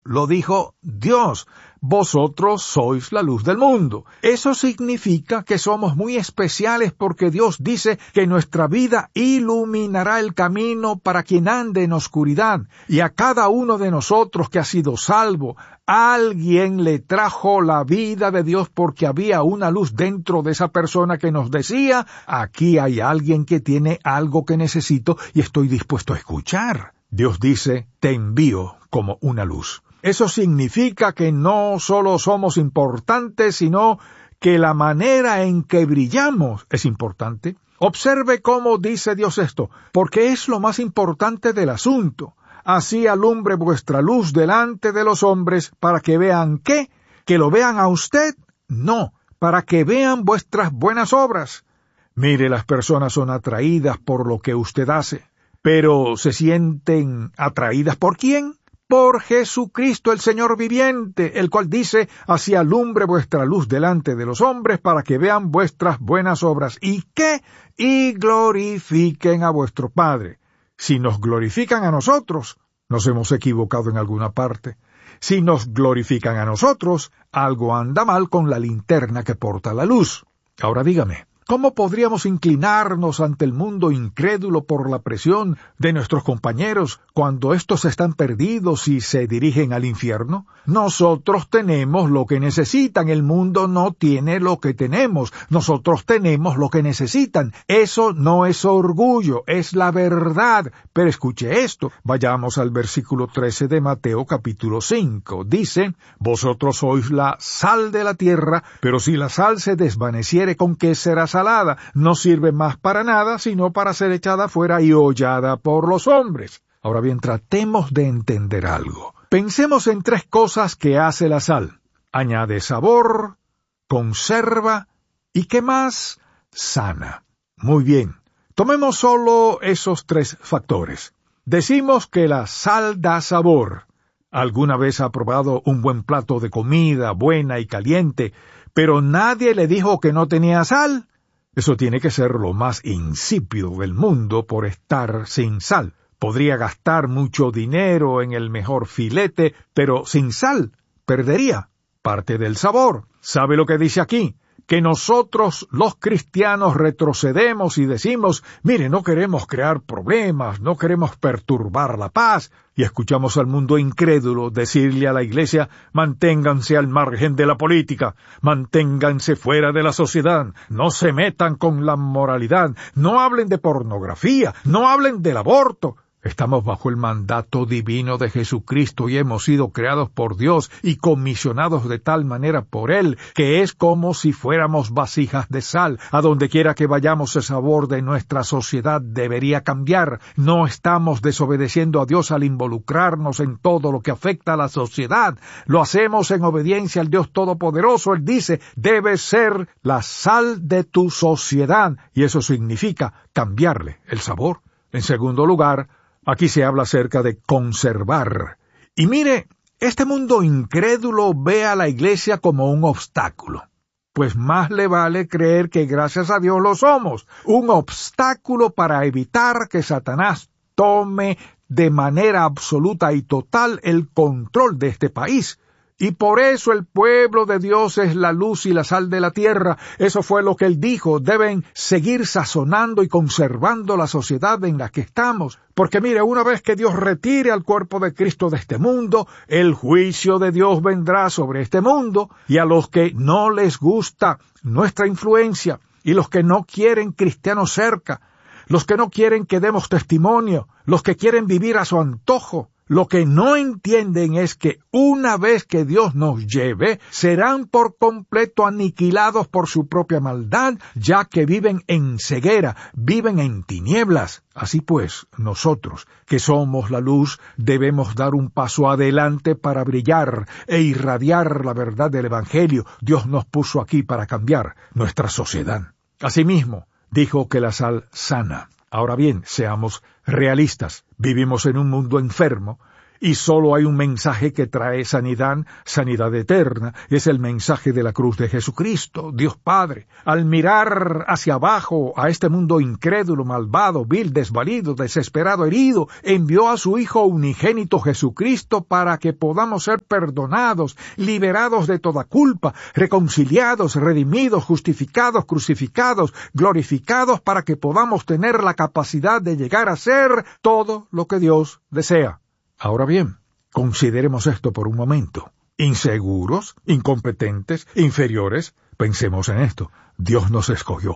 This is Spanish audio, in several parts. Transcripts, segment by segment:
Lo dijo Dios. Vosotros sois la luz del mundo. Eso significa que somos muy especiales porque Dios dice que nuestra vida iluminará el camino para quien ande en oscuridad. Y a cada uno de nosotros que ha sido salvo, alguien le trajo la vida de Dios porque había una luz dentro de esa persona que nos decía, aquí hay alguien que tiene algo que necesito y estoy dispuesto a escuchar. Dios dice, te envío como una luz. Eso significa que no solo somos importantes, sino que la manera en que brillamos es importante. Observe cómo dice Dios esto, porque es lo más importante del asunto. Así alumbre vuestra luz delante de los hombres, para que vean ¿qué? ¿Que lo vean a usted? No, para que vean vuestras buenas obras. Mire, las personas son atraídas por lo que usted hace, pero ¿se sienten atraídas por quién? Por Jesucristo el Señor viviente, el cual dice, así alumbre vuestra luz delante de los hombres para que vean vuestras buenas obras. ¿Y qué? Y glorifiquen a vuestro Padre. Si nos glorifican a nosotros, nos hemos equivocado en alguna parte. Si nos glorifican a nosotros, algo anda mal con la linterna que porta la luz. Ahora dígame, ¿cómo podríamos inclinarnos ante el mundo incrédulo por la presión de nuestros compañeros cuando estos están perdidos y se dirigen al infierno? Nosotros tenemos lo que necesitan, el mundo no tiene lo que tenemos, nosotros tenemos lo que necesitan. Eso no es orgullo, es la verdad. Pero escuche esto, vayamos al versículo 13 de Mateo capítulo 5. Dice, vosotros sois la sal de la tierra, pero si la sal se desvaneciere, ¿con qué será salada? No sirve más para nada, sino para ser echada fuera y hollada por los hombres. Ahora bien, tratemos de entender algo. Pensemos en tres cosas que hace la sal. Añade sabor, conserva y ¿qué más? Sana. Muy bien. Tomemos solo esos tres factores. Decimos que la sal da sabor. ¿Alguna vez ha probado un buen plato de comida buena y caliente, pero nadie le dijo que no tenía sal? Eso tiene que ser lo más insípido del mundo por estar sin sal. Podría gastar mucho dinero en el mejor filete, pero sin sal perdería parte del sabor. ¿Sabe lo que dice aquí? Que nosotros los cristianos retrocedemos y decimos, mire, no queremos crear problemas, no queremos perturbar la paz, y escuchamos al mundo incrédulo decirle a la iglesia, manténganse al margen de la política, manténganse fuera de la sociedad, no se metan con la moralidad, no hablen de pornografía, no hablen del aborto. Estamos bajo el mandato divino de Jesucristo y hemos sido creados por Dios y comisionados de tal manera por Él, que es como si fuéramos vasijas de sal. A donde quiera que vayamos, el sabor de nuestra sociedad debería cambiar. No estamos desobedeciendo a Dios al involucrarnos en todo lo que afecta a la sociedad. Lo hacemos en obediencia al Dios Todopoderoso. Él dice, debes ser la sal de tu sociedad, y eso significa cambiarle el sabor. En segundo lugar, aquí se habla acerca de conservar. Y mire, este mundo incrédulo ve a la iglesia como un obstáculo. Pues más le vale creer que gracias a Dios lo somos. Un obstáculo para evitar que Satanás tome de manera absoluta y total el control de este país. Y por eso el pueblo de Dios es la luz y la sal de la tierra. Eso fue lo que él dijo. Deben seguir sazonando y conservando la sociedad en la que estamos. Porque mire, una vez que Dios retire al cuerpo de Cristo de este mundo, el juicio de Dios vendrá sobre este mundo. Y a los que no les gusta nuestra influencia, y los que no quieren cristianos cerca, los que no quieren que demos testimonio, los que quieren vivir a su antojo, lo que no entienden es que una vez que Dios nos lleve, serán por completo aniquilados por su propia maldad, ya que viven en ceguera, viven en tinieblas. Así pues, nosotros, que somos la luz, debemos dar un paso adelante para brillar e irradiar la verdad del Evangelio. Dios nos puso aquí para cambiar nuestra sociedad. Asimismo, dijo que la sal sana. Ahora bien, seamos realistas. Vivimos en un mundo enfermo Y solo hay un mensaje que trae sanidad, sanidad eterna. Es el mensaje de la cruz de Jesucristo, Dios Padre. Al mirar hacia abajo a este mundo incrédulo, malvado, vil, desvalido, desesperado, herido, envió a su Hijo unigénito Jesucristo para que podamos ser perdonados, liberados de toda culpa, reconciliados, redimidos, justificados, crucificados, glorificados, para que podamos tener la capacidad de llegar a ser todo lo que Dios desea. Ahora bien, consideremos esto por un momento. Inseguros, incompetentes, inferiores, pensemos en esto. Dios nos escogió,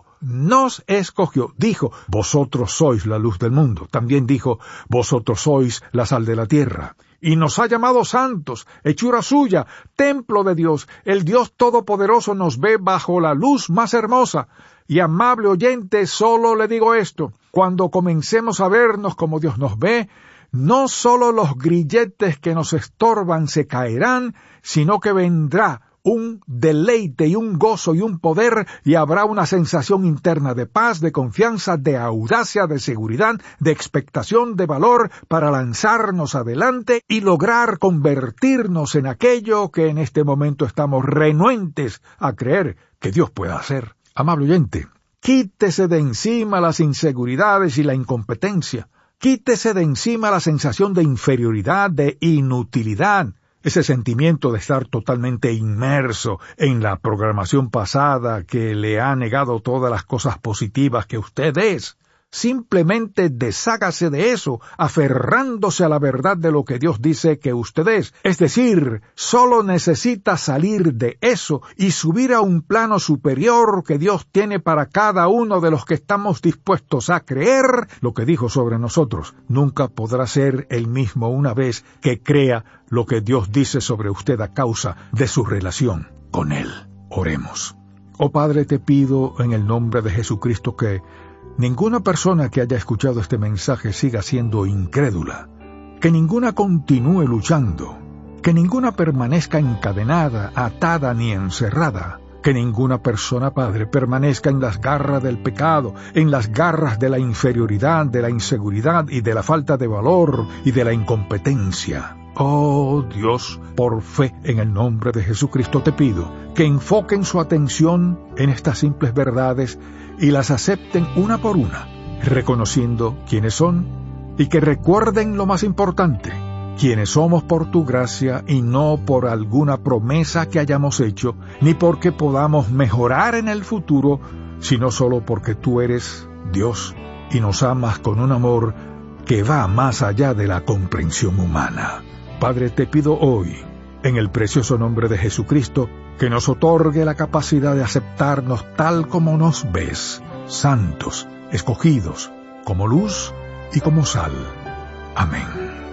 dijo, vosotros sois la luz del mundo. También dijo, vosotros sois la sal de la tierra. Y nos ha llamado santos, hechura suya, templo de Dios. El Dios Todopoderoso nos ve bajo la luz más hermosa. Y amable oyente, solo le digo esto, cuando comencemos a vernos como Dios nos ve, no solo los grilletes que nos estorban se caerán, sino que vendrá un deleite y un gozo y un poder, y habrá una sensación interna de paz, de confianza, de audacia, de seguridad, de expectación, de valor, para lanzarnos adelante y lograr convertirnos en aquello que en este momento estamos renuentes a creer que Dios pueda hacer. Amable oyente, quítese de encima las inseguridades y la incompetencia. Quítese de encima la sensación de inferioridad, de inutilidad, ese sentimiento de estar totalmente inmerso en la programación pasada que le ha negado todas las cosas positivas que usted es. Simplemente deshágase de eso, aferrándose a la verdad de lo que Dios dice que usted es. Es decir, solo necesita salir de eso y subir a un plano superior que Dios tiene para cada uno de los que estamos dispuestos a creer lo que dijo sobre nosotros. Nunca podrá ser el mismo una vez que crea lo que Dios dice sobre usted a causa de su relación con Él. Oremos. Oh Padre, te pido en el nombre de Jesucristo que ninguna persona que haya escuchado este mensaje siga siendo incrédula, que ninguna continúe luchando, que ninguna permanezca encadenada, atada ni encerrada, que ninguna persona, Padre, permanezca en las garras del pecado, en las garras de la inferioridad, de la inseguridad y de la falta de valor y de la incompetencia. Oh Dios, por fe en el nombre de Jesucristo te pido que enfoquen su atención en estas simples verdades y las acepten una por una, reconociendo quiénes son y que recuerden lo más importante, quiénes somos por tu gracia y no por alguna promesa que hayamos hecho, ni porque podamos mejorar en el futuro, sino solo porque tú eres Dios y nos amas con un amor que va más allá de la comprensión humana. Padre, te pido hoy, en el precioso nombre de Jesucristo, que nos otorgue la capacidad de aceptarnos tal como nos ves, santos, escogidos, como luz y como sal. Amén.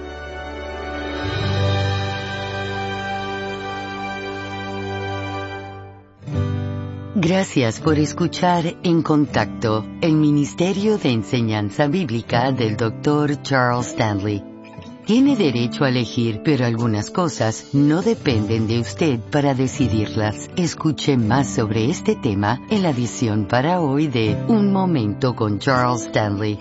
Gracias por escuchar En Contacto, el Ministerio de Enseñanza Bíblica del Dr. Charles Stanley. Tiene derecho a elegir, pero algunas cosas no dependen de usted para decidirlas. Escuche más sobre este tema en la edición para hoy de Un Momento con Charles Stanley.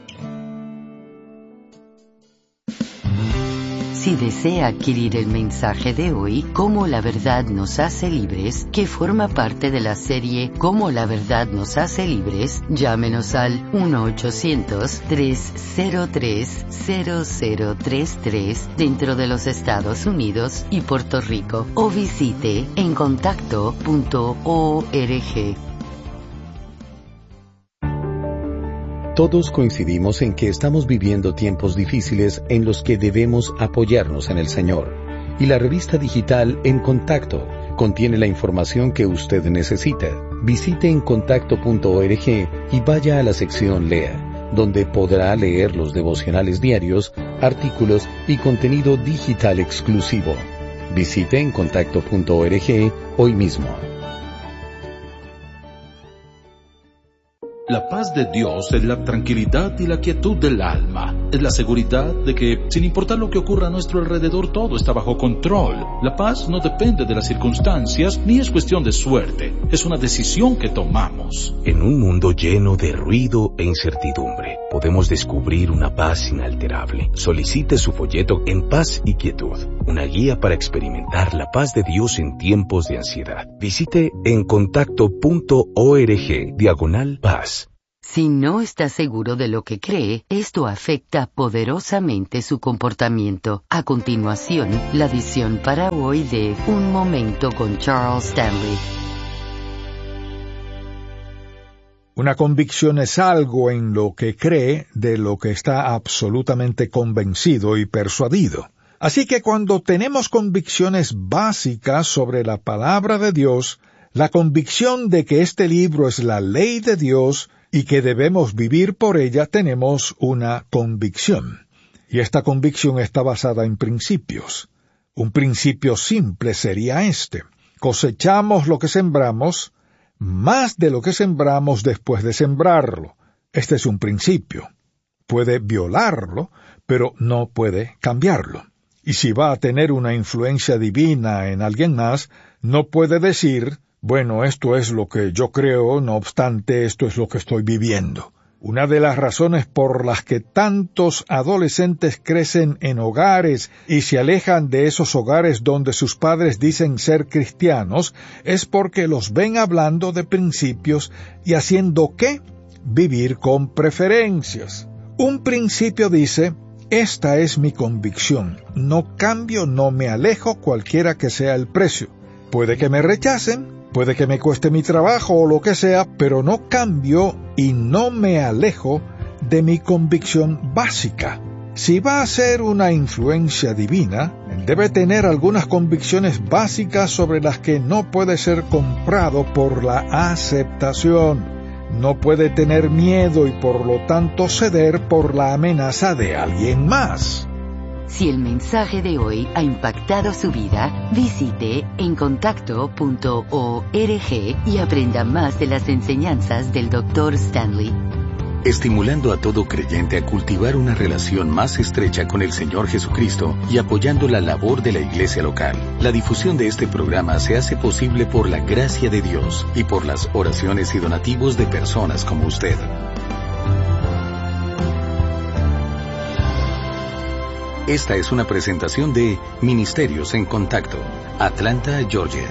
Si desea adquirir el mensaje de hoy, Cómo la verdad nos hace libres, que forma parte de la serie Cómo la verdad nos hace libres, llámenos al 1-800-303-0033 dentro de los Estados Unidos y Puerto Rico, o visite encontacto.org. Todos coincidimos en que estamos viviendo tiempos difíciles en los que debemos apoyarnos en el Señor. Y la revista digital En Contacto contiene la información que usted necesita. Visite encontacto.org y vaya a la sección Lea, donde podrá leer los devocionales diarios, artículos y contenido digital exclusivo. Visite encontacto.org hoy mismo. La paz de Dios es la tranquilidad y la quietud del alma. Es la seguridad de que, sin importar lo que ocurra a nuestro alrededor, todo está bajo control. La paz no depende de las circunstancias, ni es cuestión de suerte. Es una decisión que tomamos. En un mundo lleno de ruido e incertidumbre, podemos descubrir una paz inalterable. Solicite su folleto En Paz y Quietud, una guía para experimentar la paz de Dios en tiempos de ansiedad. Visite encontacto.org/paz. Si no está seguro de lo que cree, esto afecta poderosamente su comportamiento. A continuación, la edición para hoy de Un Momento con Charles Stanley. Una convicción es algo en lo que cree, de lo que está absolutamente convencido y persuadido. Así que cuando tenemos convicciones básicas sobre la palabra de Dios, la convicción de que este libro es la ley de Dios y que debemos vivir por ella, tenemos una convicción. Y esta convicción está basada en principios. Un principio simple sería este: cosechamos lo que sembramos, más de lo que sembramos después de sembrarlo. Este es un principio. Puede violarlo, pero no puede cambiarlo. Y si va a tener una influencia divina en alguien más, no puede decir, bueno, esto es lo que yo creo, no obstante, esto es lo que estoy viviendo. Una de las razones por las que tantos adolescentes crecen en hogares y se alejan de esos hogares donde sus padres dicen ser cristianos es porque los ven hablando de principios y haciendo ¿qué? Vivir con preferencias. Un principio dice: esta es mi convicción, no cambio, no me alejo cualquiera que sea el precio. Puede que me rechacen, puede que me cueste mi trabajo o lo que sea, pero no cambio y no me alejo de mi convicción básica. Si va a ser una influencia divina, debe tener algunas convicciones básicas sobre las que no puede ser comprado por la aceptación. No puede tener miedo y por lo tanto ceder por la amenaza de alguien más. Si el mensaje de hoy ha impactado su vida, visite encontacto.org y aprenda más de las enseñanzas del Dr. Stanley. Estimulando a todo creyente a cultivar una relación más estrecha con el Señor Jesucristo y apoyando la labor de la iglesia local. La difusión de este programa se hace posible por la gracia de Dios y por las oraciones y donativos de personas como usted. Esta es una presentación de Ministerios en Contacto, Atlanta, Georgia.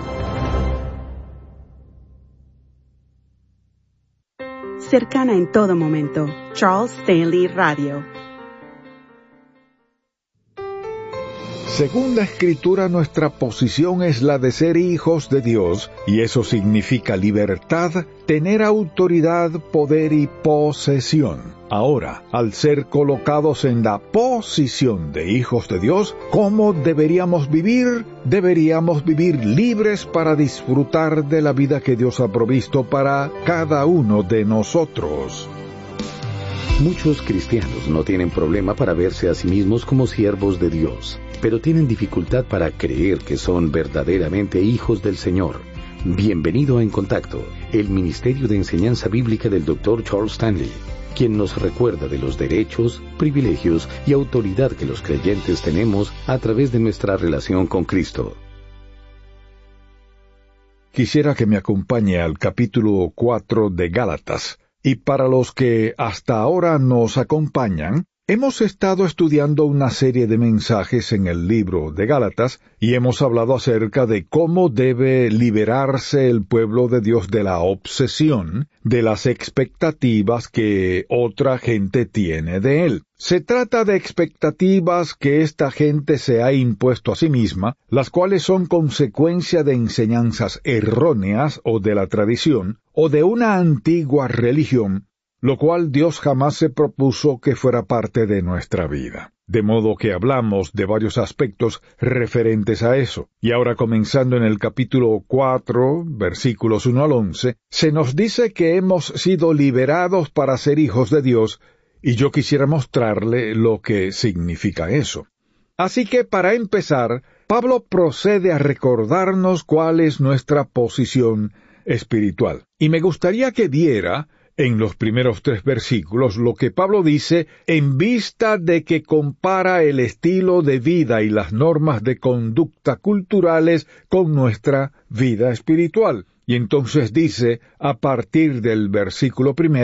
Cercana en todo momento, Charles Stanley Radio. Según la Escritura, nuestra posición es la de ser hijos de Dios, y eso significa libertad, tener autoridad, poder y posesión. Ahora, al ser colocados en la posición de hijos de Dios, ¿cómo deberíamos vivir? Deberíamos vivir libres para disfrutar de la vida que Dios ha provisto para cada uno de nosotros. Muchos cristianos no tienen problema para verse a sí mismos como siervos de Dios, pero tienen dificultad para creer que son verdaderamente hijos del Señor. Bienvenido a En Contacto, el Ministerio de Enseñanza Bíblica del Dr. Charles Stanley, quien nos recuerda de los derechos, privilegios y autoridad que los creyentes tenemos a través de nuestra relación con Cristo. Quisiera que me acompañe al capítulo 4 de Gálatas. Y para los que hasta ahora nos acompañan, hemos estado estudiando una serie de mensajes en el libro de Gálatas y hemos hablado acerca de cómo debe liberarse el pueblo de Dios de la obsesión, de las expectativas que otra gente tiene de él. Se trata de expectativas que esta gente se ha impuesto a sí misma, las cuales son consecuencia de enseñanzas erróneas o de la tradición, o de una antigua religión, lo cual Dios jamás se propuso que fuera parte de nuestra vida. De modo que hablamos de varios aspectos referentes a eso. Y ahora, comenzando en el capítulo 4, versículos 1 al 11, se nos dice que hemos sido liberados para ser hijos de Dios, y yo quisiera mostrarle lo que significa eso. Así que, para empezar, Pablo procede a recordarnos cuál es nuestra posición espiritual. Y me gustaría que viera en los primeros 3 versículos lo que Pablo dice en vista de que compara el estilo de vida y las normas de conducta culturales con nuestra vida espiritual. Y entonces dice, a partir del versículo 1,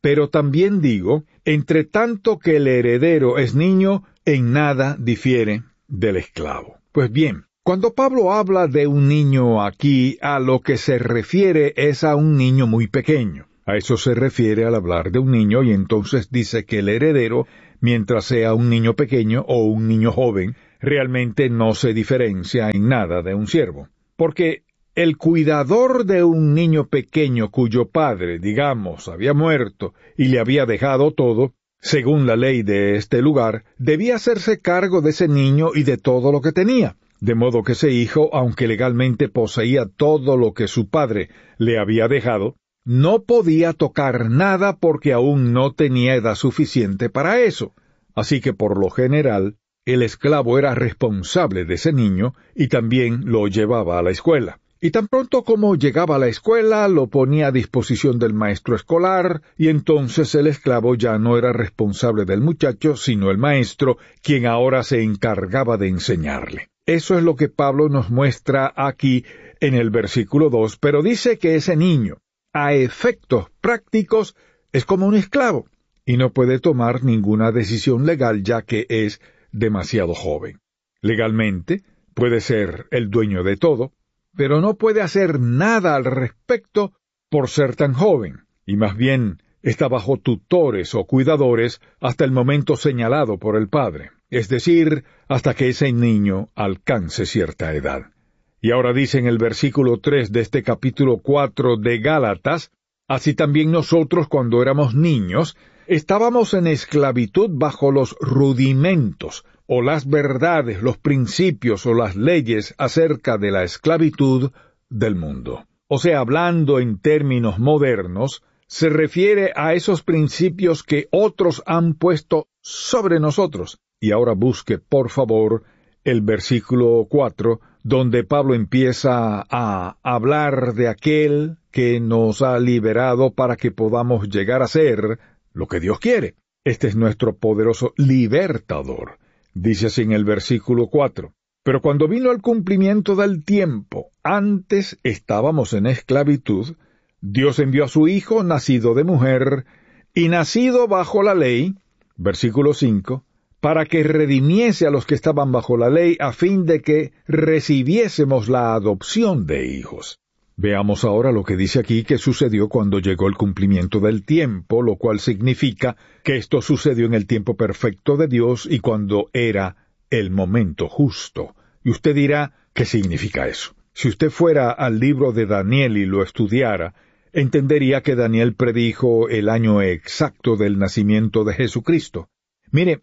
Pero también digo, entre tanto que el heredero es niño, en nada difiere del esclavo. Pues bien, cuando Pablo habla de un niño aquí, a lo que se refiere es a un niño muy pequeño. A eso se refiere al hablar de un niño, y entonces dice que el heredero, mientras sea un niño pequeño o un niño joven, realmente no se diferencia en nada de un siervo. Porque el cuidador de un niño pequeño cuyo padre, digamos, había muerto y le había dejado todo, según la ley de este lugar, debía hacerse cargo de ese niño y de todo lo que tenía. De modo que ese hijo, aunque legalmente poseía todo lo que su padre le había dejado, no podía tocar nada porque aún no tenía edad suficiente para eso. Así que por lo general, el esclavo era responsable de ese niño y también lo llevaba a la escuela. Y tan pronto como llegaba a la escuela, lo ponía a disposición del maestro escolar, y entonces el esclavo ya no era responsable del muchacho, sino el maestro, quien ahora se encargaba de enseñarle. Eso es lo que Pablo nos muestra aquí en el versículo 2, pero dice que ese niño, a efectos prácticos, es como un esclavo, y no puede tomar ninguna decisión legal ya que es demasiado joven. Legalmente, puede ser el dueño de todo, pero no puede hacer nada al respecto por ser tan joven, y más bien está bajo tutores o cuidadores hasta el momento señalado por el padre, es decir, hasta que ese niño alcance cierta edad. Y ahora dice en el versículo 3 de este capítulo 4 de Gálatas, así también nosotros cuando éramos niños, estábamos en esclavitud bajo los rudimentos, o las verdades, los principios o las leyes acerca de la esclavitud del mundo. O sea, hablando en términos modernos, se refiere a esos principios que otros han puesto sobre nosotros. Y ahora busque, por favor, el versículo 4, donde Pablo empieza a hablar de aquel que nos ha liberado para que podamos llegar a ser lo que Dios quiere. Este es nuestro poderoso libertador. Dice así en el versículo 4, pero cuando vino el cumplimiento del tiempo, antes estábamos en esclavitud, Dios envió a su Hijo, nacido de mujer, y nacido bajo la ley, versículo 5, para que redimiese a los que estaban bajo la ley, a fin de que recibiésemos la adopción de hijos. Veamos ahora lo que dice aquí que sucedió cuando llegó el cumplimiento del tiempo, lo cual significa que esto sucedió en el tiempo perfecto de Dios y cuando era el momento justo. Y usted dirá, ¿qué significa eso? Si usted fuera al libro de Daniel y lo estudiara, entendería que Daniel predijo el año exacto del nacimiento de Jesucristo. Mire,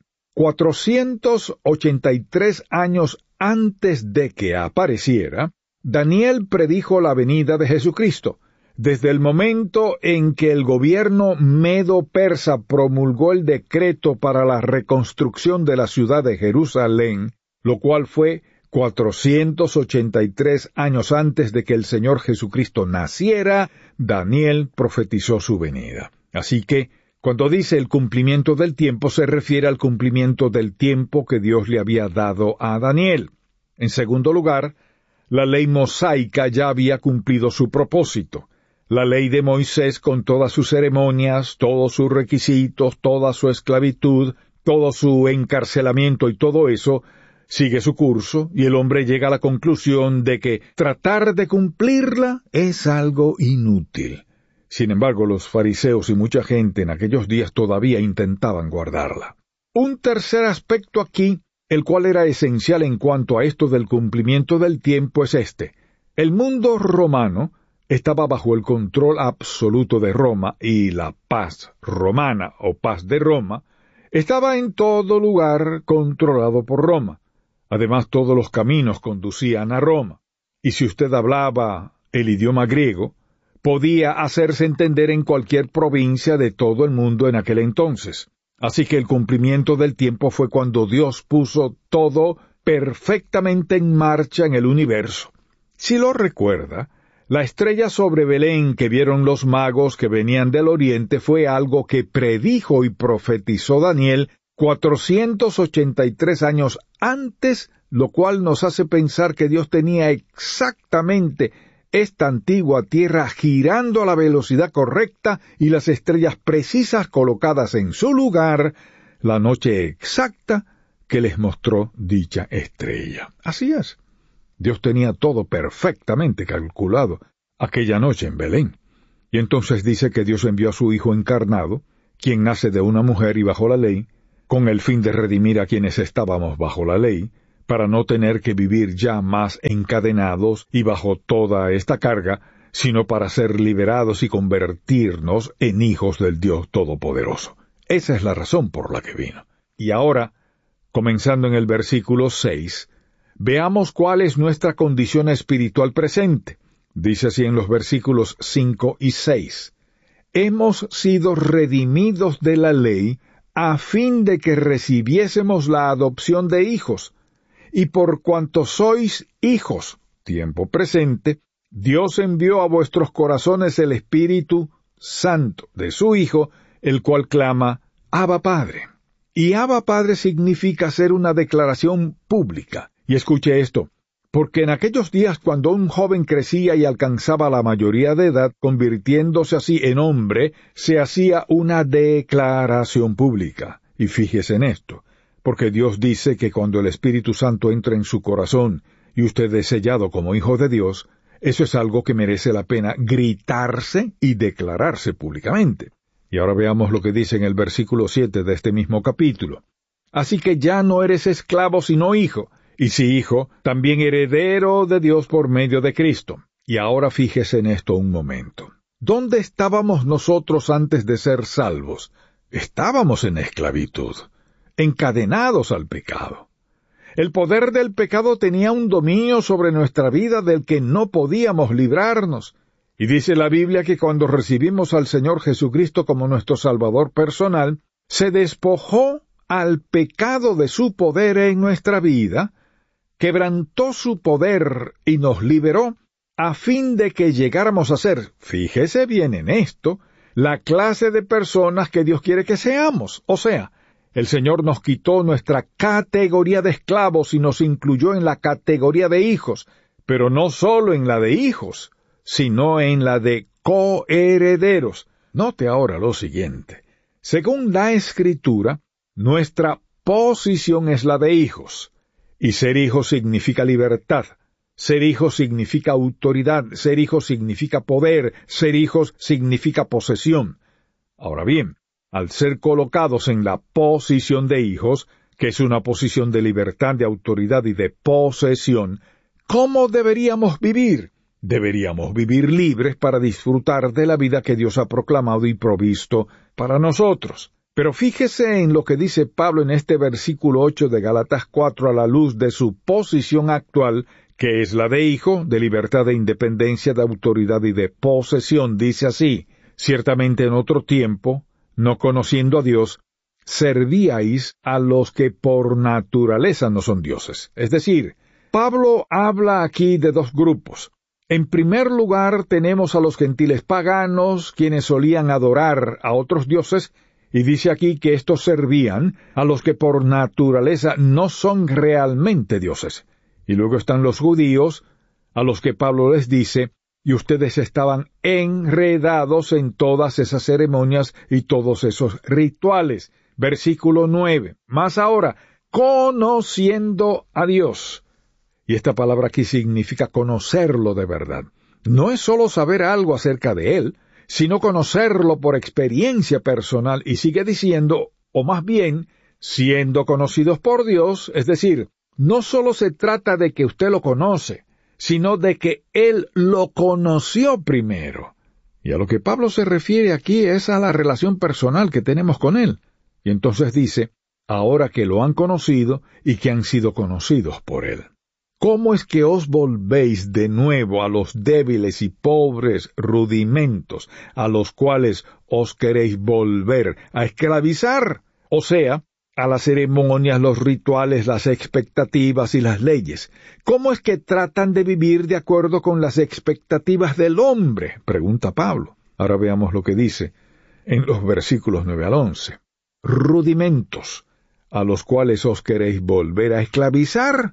483 años antes de que apareciera, Daniel predijo la venida de Jesucristo. Desde el momento en que el gobierno medo-persa promulgó el decreto para la reconstrucción de la ciudad de Jerusalén, lo cual fue 483 años antes de que el Señor Jesucristo naciera, Daniel profetizó su venida. Así que, cuando dice el cumplimiento del tiempo, se refiere al cumplimiento del tiempo que Dios le había dado a Daniel. En segundo lugar, la ley mosaica ya había cumplido su propósito. La ley de Moisés, con todas sus ceremonias, todos sus requisitos, toda su esclavitud, todo su encarcelamiento y todo eso, sigue su curso, y el hombre llega a la conclusión de que tratar de cumplirla es algo inútil. Sin embargo, los fariseos y mucha gente en aquellos días todavía intentaban guardarla. Un tercer aspecto aquí, el cual era esencial en cuanto a esto del cumplimiento del tiempo, es este. El mundo romano estaba bajo el control absoluto de Roma, y la paz romana o paz de Roma estaba en todo lugar controlado por Roma. Además, todos los caminos conducían a Roma. Y si usted hablaba el idioma griego, podía hacerse entender en cualquier provincia de todo el mundo en aquel entonces. Así que el cumplimiento del tiempo fue cuando Dios puso todo perfectamente en marcha en el universo. Si lo recuerda, la estrella sobre Belén que vieron los magos que venían del oriente fue algo que predijo y profetizó Daniel 483 años antes, lo cual nos hace pensar que Dios tenía exactamente esta antigua Tierra girando a la velocidad correcta y las estrellas precisas colocadas en su lugar, la noche exacta que les mostró dicha estrella. Así es. Dios tenía todo perfectamente calculado aquella noche en Belén. Y entonces dice que Dios envió a su Hijo encarnado, quien nace de una mujer y bajo la ley, con el fin de redimir a quienes estábamos bajo la ley, para no tener que vivir ya más encadenados y bajo toda esta carga, sino para ser liberados y convertirnos en hijos del Dios Todopoderoso. Esa es la razón por la que vino. Y ahora, comenzando en el versículo 6, veamos cuál es nuestra condición espiritual presente. Dice así en los versículos 5 y 6. Hemos sido redimidos de la ley a fin de que recibiésemos la adopción de hijos. Y por cuanto sois hijos, tiempo presente, Dios envió a vuestros corazones el Espíritu Santo de su Hijo, el cual clama, Abba Padre. Y Abba Padre significa hacer una declaración pública. Y escuche esto, porque en aquellos días cuando un joven crecía y alcanzaba la mayoría de edad, convirtiéndose así en hombre, se hacía una declaración pública. Y fíjese en esto, porque Dios dice que cuando el Espíritu Santo entra en su corazón y usted es sellado como hijo de Dios, eso es algo que merece la pena gritarse y declararse públicamente. Y ahora veamos lo que dice en el versículo 7 de este mismo capítulo. Así que ya no eres esclavo sino hijo, y si hijo, también heredero de Dios por medio de Cristo. Y ahora fíjese en esto un momento. ¿Dónde estábamos nosotros antes de ser salvos? Estábamos en esclavitud, encadenados al pecado. El poder del pecado tenía un dominio sobre nuestra vida del que no podíamos librarnos. Y dice la Biblia que cuando recibimos al Señor Jesucristo como nuestro Salvador personal, se despojó al pecado de su poder en nuestra vida, quebrantó su poder y nos liberó, a fin de que llegáramos a ser, fíjese bien en esto, la clase de personas que Dios quiere que seamos. O sea, el Señor nos quitó nuestra categoría de esclavos y nos incluyó en la categoría de hijos, pero no solo en la de hijos, sino en la de coherederos. Note ahora lo siguiente. Según la Escritura, nuestra posición es la de hijos, y ser hijo significa libertad. Ser hijo significa autoridad, ser hijo significa poder, ser hijos significa posesión. Ahora bien, al ser colocados en la posición de hijos, que es una posición de libertad, de autoridad y de posesión, ¿cómo deberíamos vivir? Deberíamos vivir libres para disfrutar de la vida que Dios ha proclamado y provisto para nosotros. Pero fíjese en lo que dice Pablo en este versículo 8 de Gálatas 4 a la luz de su posición actual, que es la de hijo, de libertad, de independencia, de autoridad y de posesión. Dice así: ciertamente en otro tiempo, no conociendo a Dios, servíais a los que por naturaleza no son dioses. Es decir, Pablo habla aquí de dos grupos. En primer lugar tenemos a los gentiles paganos, quienes solían adorar a otros dioses, y dice aquí que estos servían a los que por naturaleza no son realmente dioses. Y luego están los judíos, a los que Pablo les dice, y ustedes estaban enredados en todas esas ceremonias y todos esos rituales. Versículo 9. Mas ahora, conociendo a Dios. Y esta palabra aquí significa conocerlo de verdad. No es solo saber algo acerca de Él, sino conocerlo por experiencia personal, y sigue diciendo, o más bien, siendo conocidos por Dios, es decir, no solo se trata de que usted lo conoce, sino de que Él lo conoció primero. Y a lo que Pablo se refiere aquí es a la relación personal que tenemos con Él. Y entonces dice, ahora que lo han conocido y que han sido conocidos por Él. ¿Cómo es que os volvéis de nuevo a los débiles y pobres rudimentos a los cuales os queréis volver a esclavizar? O sea, a las ceremonias, los rituales, las expectativas y las leyes. ¿Cómo es que tratan de vivir de acuerdo con las expectativas del hombre? Pregunta Pablo. Ahora veamos lo que dice en los versículos 9 al 11. Rudimentos, a los cuales os queréis volver a esclavizar.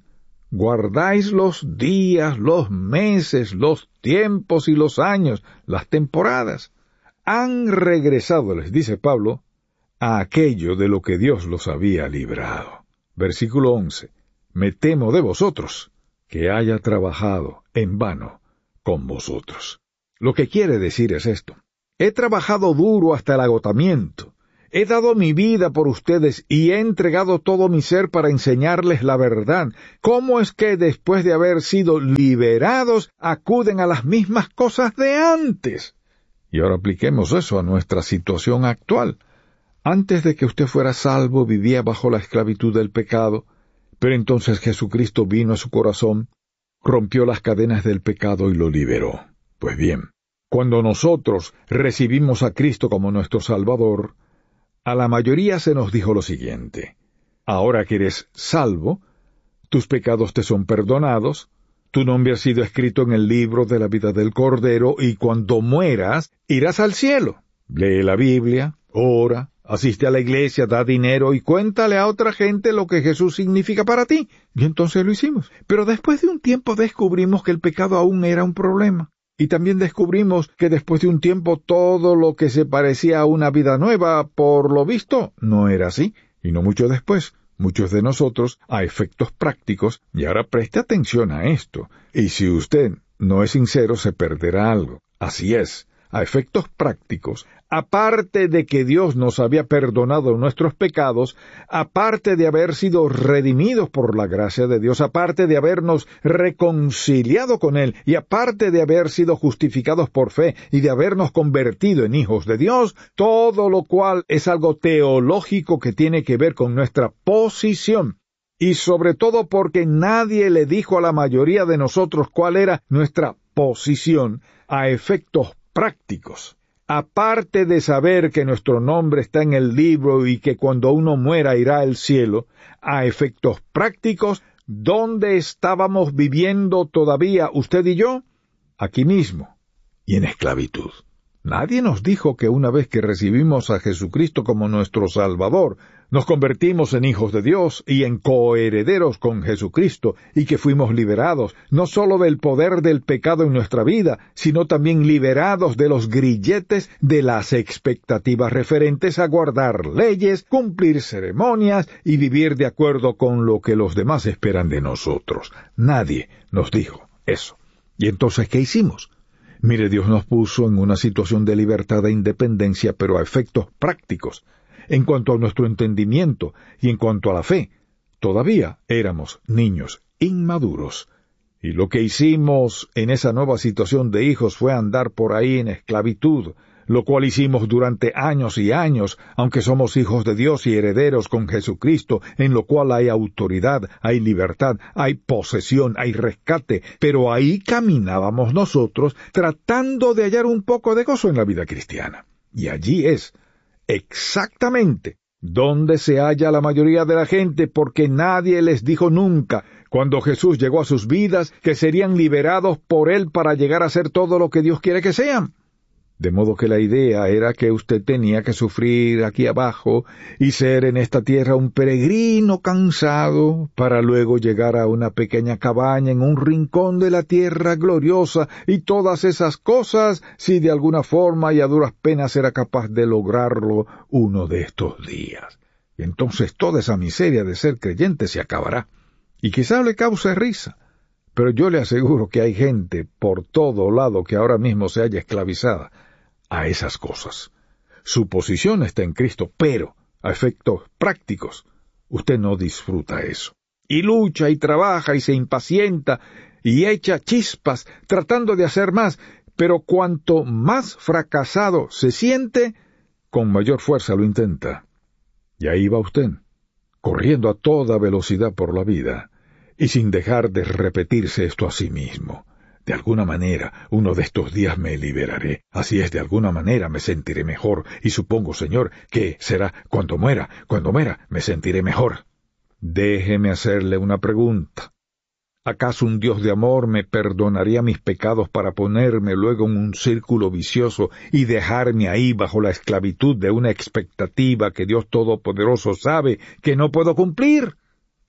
guardáis los días, los meses, los tiempos y los años, las temporadas. Han regresado, les dice Pablo, a aquello de lo que Dios los había librado. Versículo 11. Me temo de vosotros, que haya trabajado en vano con vosotros. Lo que quiere decir es esto. He trabajado duro hasta el agotamiento. He dado mi vida por ustedes y he entregado todo mi ser para enseñarles la verdad. ¿Cómo es que después de haber sido liberados acuden a las mismas cosas de antes? Y ahora apliquemos eso a nuestra situación actual. Antes de que usted fuera salvo, vivía bajo la esclavitud del pecado, pero entonces Jesucristo vino a su corazón, rompió las cadenas del pecado y lo liberó. Pues bien, cuando nosotros recibimos a Cristo como nuestro Salvador, a la mayoría se nos dijo lo siguiente: ahora que eres salvo, tus pecados te son perdonados, tu nombre ha sido escrito en el libro de la vida del Cordero, y cuando mueras, irás al cielo. Lee la Biblia, ora, asiste a la iglesia, da dinero y cuéntale a otra gente lo que Jesús significa para ti. Y entonces lo hicimos. Pero después de un tiempo descubrimos que el pecado aún era un problema. Y también descubrimos que después de un tiempo todo lo que se parecía a una vida nueva, por lo visto, no era así. Y no mucho después, muchos de nosotros, a efectos prácticos, y ahora preste atención a esto, y si usted no es sincero se perderá algo. Así es, a efectos prácticos, aparte de que Dios nos había perdonado nuestros pecados, aparte de haber sido redimidos por la gracia de Dios, aparte de habernos reconciliado con Él, y aparte de haber sido justificados por fe y de habernos convertido en hijos de Dios, todo lo cual es algo teológico que tiene que ver con nuestra posición, y sobre todo porque nadie le dijo a la mayoría de nosotros cuál era nuestra posición a efectos prácticos. Aparte de saber que nuestro nombre está en el libro y que cuando uno muera irá al cielo, a efectos prácticos, ¿dónde estábamos viviendo todavía usted y yo? Aquí mismo, y en esclavitud. Nadie nos dijo que una vez que recibimos a Jesucristo como nuestro Salvador, nos convertimos en hijos de Dios y en coherederos con Jesucristo, y que fuimos liberados, no solo del poder del pecado en nuestra vida, sino también liberados de los grilletes de las expectativas referentes a guardar leyes, cumplir ceremonias y vivir de acuerdo con lo que los demás esperan de nosotros. Nadie nos dijo eso. ¿Y entonces qué hicimos? Mire, Dios nos puso en una situación de libertad e independencia, pero a efectos prácticos. En cuanto a nuestro entendimiento y en cuanto a la fe, todavía éramos niños inmaduros. Y lo que hicimos en esa nueva situación de hijos fue andar por ahí en esclavitud, lo cual hicimos durante años y años, aunque somos hijos de Dios y herederos con Jesucristo, en lo cual hay autoridad, hay libertad, hay posesión, hay rescate, pero ahí caminábamos nosotros tratando de hallar un poco de gozo en la vida cristiana. Y allí es exactamente donde se halla la mayoría de la gente, porque nadie les dijo nunca, cuando Jesús llegó a sus vidas, que serían liberados por Él para llegar a ser todo lo que Dios quiere que sean. De modo que la idea era que usted tenía que sufrir aquí abajo y ser en esta tierra un peregrino cansado para luego llegar a una pequeña cabaña en un rincón de la tierra gloriosa, y todas esas cosas si de alguna forma y a duras penas era capaz de lograrlo uno de estos días. Y entonces toda esa miseria de ser creyente se acabará. Y quizá le cause risa, pero yo le aseguro que hay gente por todo lado que ahora mismo se halla esclavizada a esas cosas. Su posición está en Cristo, pero a efectos prácticos usted no disfruta eso. Y lucha y trabaja y se impacienta y echa chispas tratando de hacer más, pero cuanto más fracasado se siente, con mayor fuerza lo intenta. Y ahí va usted, corriendo a toda velocidad por la vida, y sin dejar de repetirse esto a sí mismo. De alguna manera, uno de estos días me liberaré. Así es, de alguna manera me sentiré mejor. Y supongo, Señor, que será cuando muera me sentiré mejor. Déjeme hacerle una pregunta. ¿Acaso un Dios de amor me perdonaría mis pecados para ponerme luego en un círculo vicioso y dejarme ahí bajo la esclavitud de una expectativa que Dios Todopoderoso sabe que no puedo cumplir?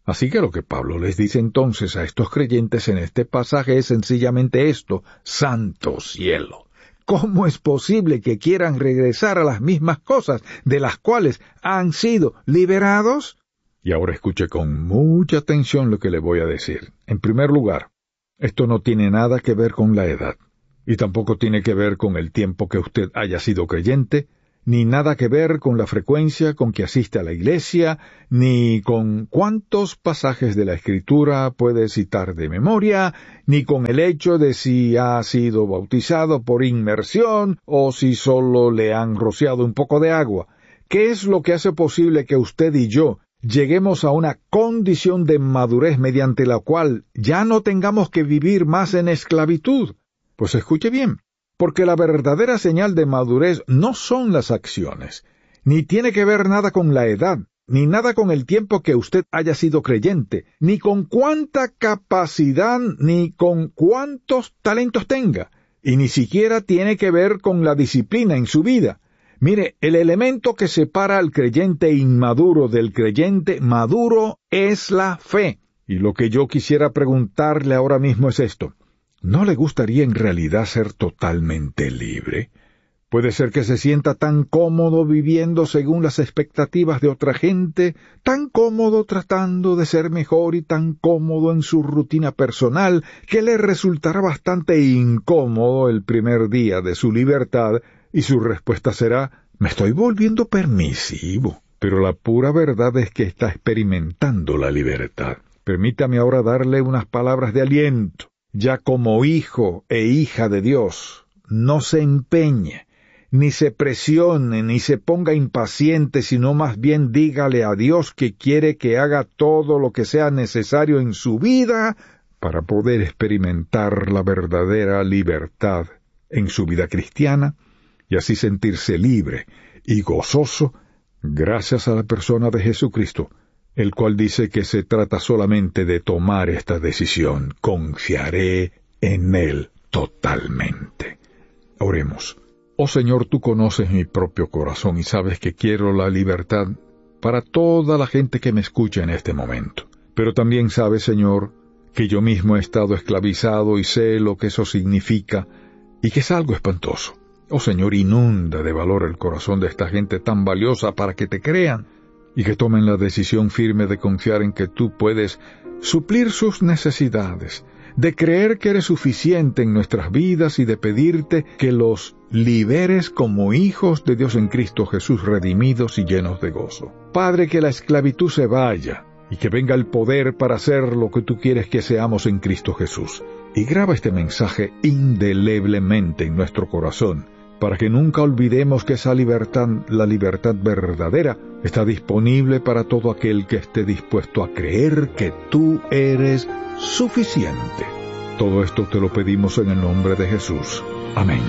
Así que lo que Pablo les dice entonces a estos creyentes en este pasaje es sencillamente esto: santo cielo. ¿Cómo es posible que quieran regresar a las mismas cosas de las cuales han sido liberados? Y ahora escuche con mucha atención lo que le voy a decir. En primer lugar, esto no tiene nada que ver con la edad, y tampoco tiene que ver con el tiempo que usted haya sido creyente, ni nada que ver con la frecuencia con que asiste a la iglesia, ni con cuántos pasajes de la Escritura puede citar de memoria, ni con el hecho de si ha sido bautizado por inmersión o si solo le han rociado un poco de agua. ¿Qué es lo que hace posible que usted y yo lleguemos a una condición de madurez mediante la cual ya no tengamos que vivir más en esclavitud? Pues escuche bien. Porque la verdadera señal de madurez no son las acciones, ni tiene que ver nada con la edad, ni nada con el tiempo que usted haya sido creyente, ni con cuánta capacidad, ni con cuántos talentos tenga, y ni siquiera tiene que ver con la disciplina en su vida. Mire, el elemento que separa al creyente inmaduro del creyente maduro es la fe. Y lo que yo quisiera preguntarle ahora mismo es esto: ¿no le gustaría en realidad ser totalmente libre? Puede ser que se sienta tan cómodo viviendo según las expectativas de otra gente, tan cómodo tratando de ser mejor y tan cómodo en su rutina personal, que le resultará bastante incómodo el primer día de su libertad, y su respuesta será: me estoy volviendo permisivo. Pero la pura verdad es que está experimentando la libertad. Permítame ahora darle unas palabras de aliento. Ya como hijo e hija de Dios, no se empeñe, ni se presione, ni se ponga impaciente, sino más bien dígale a Dios que quiere que haga todo lo que sea necesario en su vida para poder experimentar la verdadera libertad en su vida cristiana y así sentirse libre y gozoso gracias a la persona de Jesucristo, el cual dice que se trata solamente de tomar esta decisión: confiaré en Él totalmente. Oremos. Oh Señor, tú conoces mi propio corazón y sabes que quiero la libertad para toda la gente que me escucha en este momento. Pero también sabes, Señor, que yo mismo he estado esclavizado y sé lo que eso significa y que es algo espantoso. Oh Señor, inunda de valor el corazón de esta gente tan valiosa para que te crean y que tomen la decisión firme de confiar en que tú puedes suplir sus necesidades, de creer que eres suficiente en nuestras vidas y de pedirte que los liberes como hijos de Dios en Cristo Jesús, redimidos y llenos de gozo. Padre, que la esclavitud se vaya y que venga el poder para hacer lo que tú quieres que seamos en Cristo Jesús. Y graba este mensaje indeleblemente en nuestro corazón, para que nunca olvidemos que esa libertad, la libertad verdadera, está disponible para todo aquel que esté dispuesto a creer que tú eres suficiente. Todo esto te lo pedimos en el nombre de Jesús. Amén.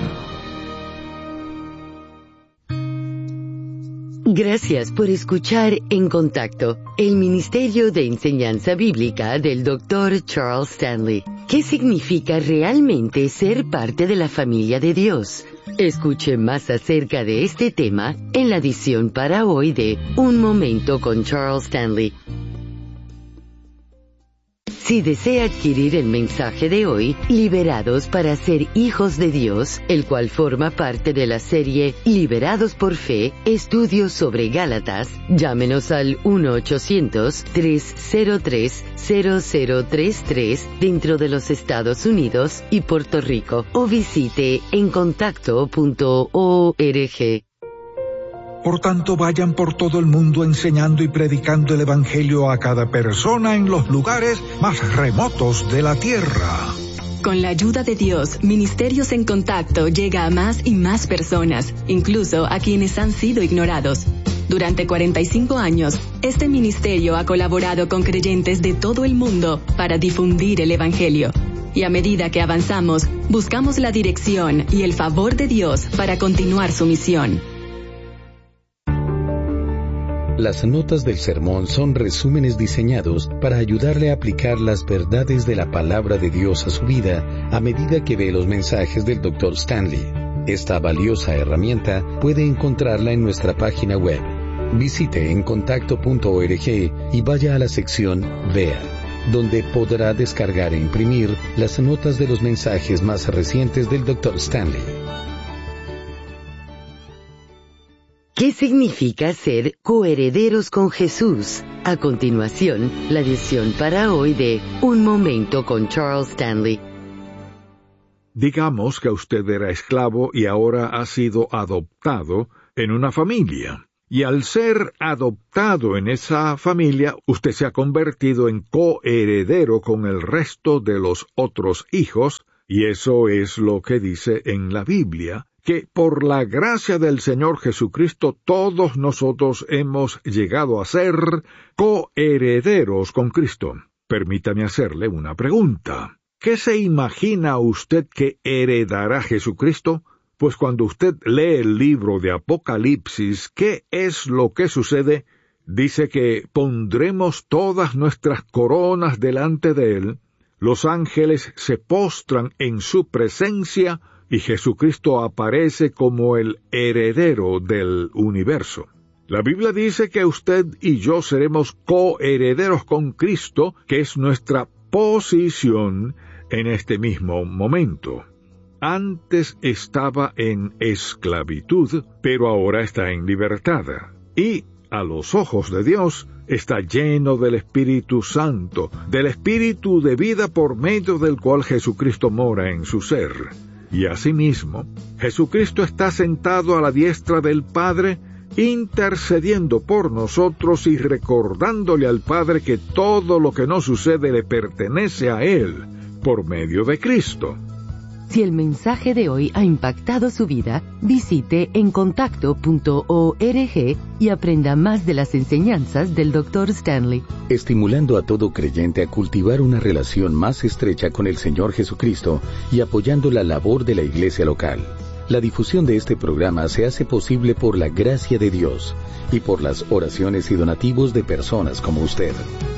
Gracias por escuchar En Contacto, el Ministerio de Enseñanza Bíblica del Dr. Charles Stanley. ¿Qué significa realmente ser parte de la familia de Dios? Escuche más acerca de este tema en la edición para hoy de Un Momento con Charles Stanley. Si desea adquirir el mensaje de hoy, Liberados para ser hijos de Dios, el cual forma parte de la serie Liberados por Fe, estudios sobre Gálatas, llámenos al 1-800-303-0033 dentro de los Estados Unidos y Puerto Rico, o visite encontacto.org. Por tanto, vayan por todo el mundo enseñando y predicando el Evangelio a cada persona en los lugares más remotos de la tierra. Con la ayuda de Dios, Ministerios en Contacto llega a más y más personas, incluso a quienes han sido ignorados. Durante 45 años, este ministerio ha colaborado con creyentes de todo el mundo para difundir el Evangelio. Y a medida que avanzamos, buscamos la dirección y el favor de Dios para continuar su misión. Las notas del sermón son resúmenes diseñados para ayudarle a aplicar las verdades de la palabra de Dios a su vida a medida que ve los mensajes del Dr. Stanley. Esta valiosa herramienta puede encontrarla en nuestra página web, Visite encontacto.org y vaya a la sección Vea, donde podrá descargar e imprimir las notas de los mensajes más recientes del Dr. Stanley. ¿Qué significa ser coherederos con Jesús? A continuación, la lección para hoy de Un Momento con Charles Stanley. Digamos que usted era esclavo y ahora ha sido adoptado en una familia. Y al ser adoptado en esa familia, usted se ha convertido en coheredero con el resto de los otros hijos, y eso es lo que dice en la Biblia, que por la gracia del Señor Jesucristo todos nosotros hemos llegado a ser coherederos con Cristo. Permítame hacerle una pregunta. ¿Qué se imagina usted que heredará Jesucristo? Pues cuando usted lee el libro de Apocalipsis, ¿qué es lo que sucede? Dice que pondremos todas nuestras coronas delante de Él, los ángeles se postran en su presencia y Jesucristo aparece como el heredero del universo. La Biblia dice que usted y yo seremos coherederos con Cristo, que es nuestra posición en este mismo momento. Antes estaba en esclavitud, pero ahora está en libertad. Y, a los ojos de Dios, está lleno del Espíritu Santo, del Espíritu de vida por medio del cual Jesucristo mora en su ser. Y asimismo, Jesucristo está sentado a la diestra del Padre, intercediendo por nosotros y recordándole al Padre que todo lo que nos sucede le pertenece a Él, por medio de Cristo. Si el mensaje de hoy ha impactado su vida, visite encontacto.org y aprenda más de las enseñanzas del Dr. Stanley. Estimulando a todo creyente a cultivar una relación más estrecha con el Señor Jesucristo y apoyando la labor de la iglesia local. La difusión de este programa se hace posible por la gracia de Dios y por las oraciones y donativos de personas como usted.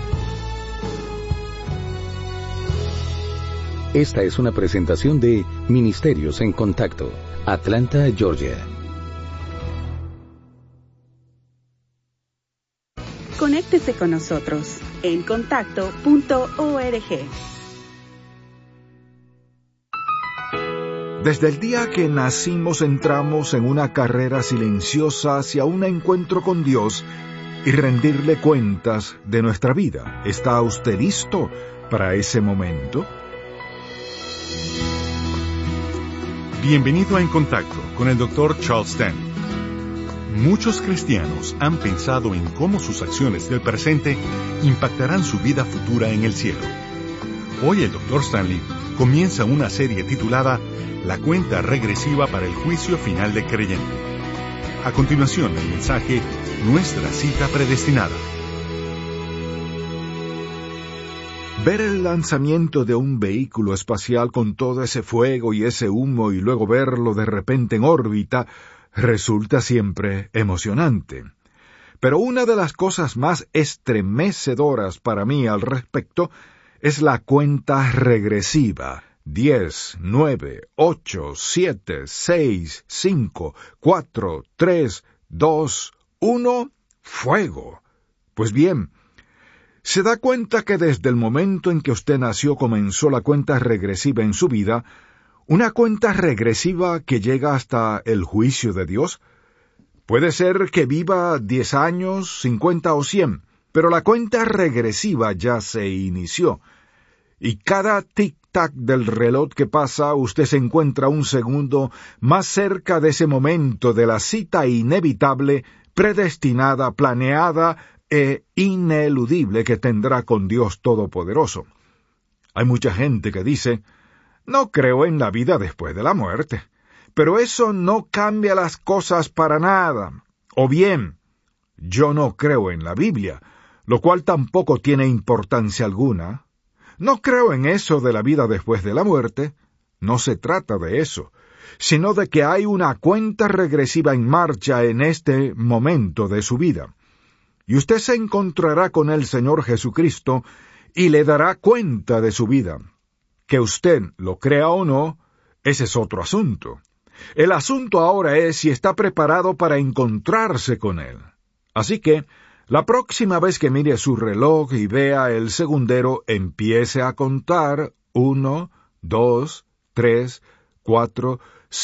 Esta es una presentación de Ministerios en Contacto, Atlanta, Georgia. Conéctese con nosotros en encontacto.org. Desde el día que nacimos entramos en una carrera silenciosa hacia un encuentro con Dios y rendirle cuentas de nuestra vida. ¿Está usted listo para ese momento? Bienvenido a En Contacto con el Dr. Charles Stanley. Muchos cristianos han pensado en cómo sus acciones del presente impactarán su vida futura en el cielo. Hoy el Dr. Stanley comienza una serie titulada La cuenta regresiva para el juicio final del creyente. A continuación, el mensaje Nuestra cita predestinada. Ver el lanzamiento de un vehículo espacial con todo ese fuego y ese humo y luego verlo de repente en órbita resulta siempre emocionante. Pero una de las cosas más estremecedoras para mí al respecto es la cuenta regresiva. 10, 9, 8, 7, 6, 5, 4, 3, 2, 1, fuego. Pues bien, ¿se da cuenta que desde el momento en que usted nació comenzó la cuenta regresiva en su vida? Una cuenta regresiva que llega hasta el juicio de Dios. Puede ser que viva 10 años, 50 o 100, pero la cuenta regresiva ya se inició. Y cada tic-tac del reloj que pasa, usted se encuentra un segundo más cerca de ese momento de la cita inevitable, predestinada, planeada e ineludible que tendrá con Dios Todopoderoso. Hay mucha gente que dice, no creo en la vida después de la muerte, pero eso no cambia las cosas para nada. O bien, yo no creo en la Biblia, lo cual tampoco tiene importancia alguna. No creo en eso de la vida después de la muerte. No se trata de eso, sino de que hay una cuenta regresiva en marcha en este momento de su vida. Y usted se encontrará con el Señor Jesucristo y le dará cuenta de su vida. Que usted lo crea o no, ese es otro asunto. El asunto ahora es si está preparado para encontrarse con Él. Así que, la próxima vez que mire su reloj y vea el segundero, empiece a contar 1, 2, 3, 4,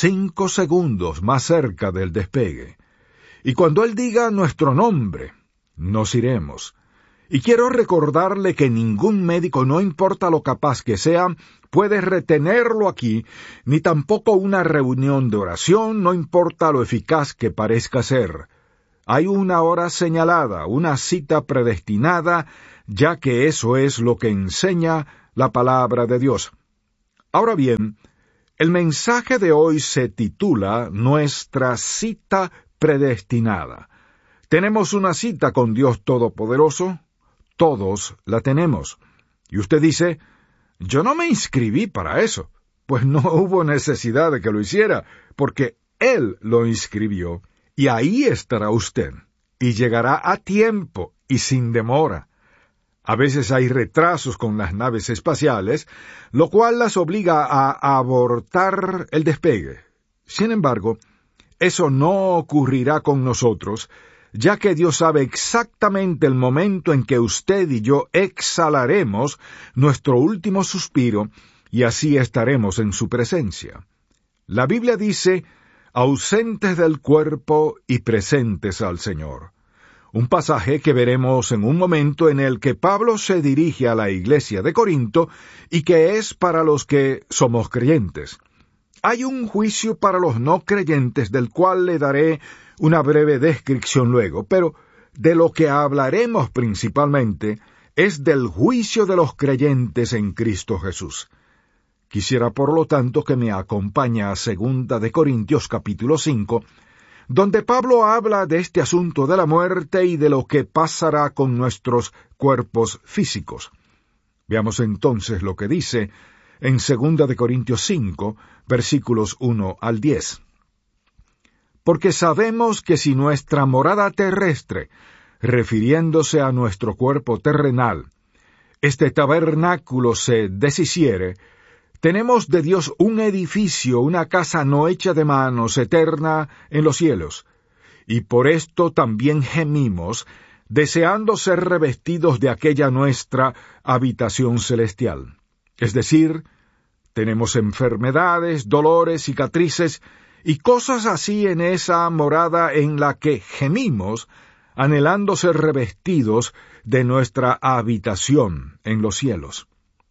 5 segundos más cerca del despegue. Y cuando él diga nuestro nombre, nos iremos. Y quiero recordarle que ningún médico, no importa lo capaz que sea, puede retenerlo aquí, ni tampoco una reunión de oración, no importa lo eficaz que parezca ser. Hay una hora señalada, una cita predestinada, ya que eso es lo que enseña la palabra de Dios. Ahora bien, el mensaje de hoy se titula Nuestra cita predestinada. ¿Tenemos una cita con Dios Todopoderoso? Todos la tenemos. Y usted dice, yo no me inscribí para eso. Pues no hubo necesidad de que lo hiciera, porque Él lo inscribió, y ahí estará usted, y llegará a tiempo y sin demora. A veces hay retrasos con las naves espaciales, lo cual las obliga a abortar el despegue. Sin embargo, eso no ocurrirá con nosotros, ya que Dios sabe exactamente el momento en que usted y yo exhalaremos nuestro último suspiro, y así estaremos en su presencia. La Biblia dice, ausentes del cuerpo y presentes al Señor. Un pasaje que veremos en un momento en el que Pablo se dirige a la iglesia de Corinto y que es para los que somos creyentes. Hay un juicio para los no creyentes del cual le daré una breve descripción luego, pero de lo que hablaremos principalmente es del juicio de los creyentes en Cristo Jesús. Quisiera, por lo tanto, que me acompañe a 2 de Corintios capítulo 5, donde Pablo habla de este asunto de la muerte y de lo que pasará con nuestros cuerpos físicos. Veamos entonces lo que dice en 2 de Corintios 5, versículos 1 al 10. Porque sabemos que si nuestra morada terrestre, refiriéndose a nuestro cuerpo terrenal, este tabernáculo se deshiciere, tenemos de Dios un edificio, una casa no hecha de manos, eterna en los cielos. Y por esto también gemimos, deseando ser revestidos de aquella nuestra habitación celestial. Es decir, tenemos enfermedades, dolores, cicatrices, y cosas así en esa morada en la que gemimos, anhelando ser revestidos de nuestra habitación en los cielos.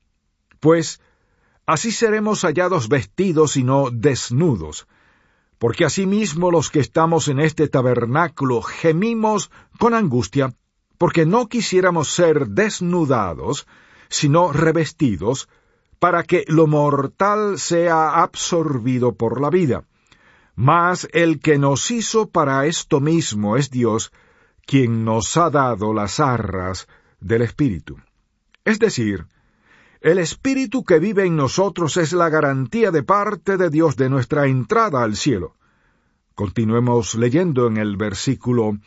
Pues, así seremos hallados vestidos y no desnudos, porque asimismo los que estamos en este tabernáculo gemimos con angustia, porque no quisiéramos ser desnudados, sino revestidos, para que lo mortal sea absorbido por la vida. Mas el que nos hizo para esto mismo es Dios, quien nos ha dado las arras del Espíritu. Es decir, el Espíritu que vive en nosotros es la garantía de parte de Dios de nuestra entrada al cielo. Continuemos leyendo en el versículo